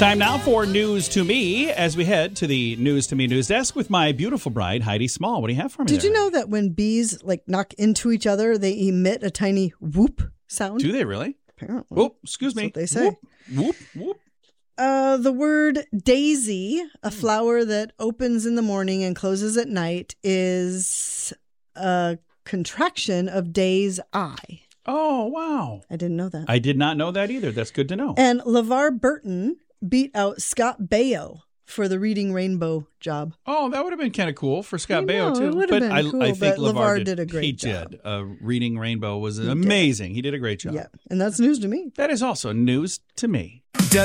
Time now for News to Me as we head to the News to Me news desk with my beautiful bride, Heidi Small. What do you have for me Did there? you know that when bees knock into each other, they emit a tiny whoop sound? Do they really? Apparently. Whoop, excuse me. That's what they say. Whoop, whoop. The word daisy, a flower that opens in the morning and closes at night, is a contraction of day's eye. Oh, wow. I didn't know that. I did not know that either. That's good to know. And LeVar Burton beat out Scott Baio for the Reading Rainbow job. Oh, that would have been kind of cool for Scott Baio, too. It would have been cool, I think but LeVar did a great job. job. He did. Reading Rainbow was amazing. He did a great job. Yeah, and that's news to me. That is also news to me.